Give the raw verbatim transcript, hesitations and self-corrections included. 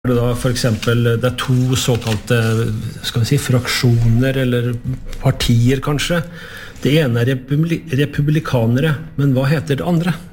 det da for eksempel det er to såkalte skal vi si, fraksjoner eller partier kanskje. Det ene er republi- republikanere, men hva heter det andre?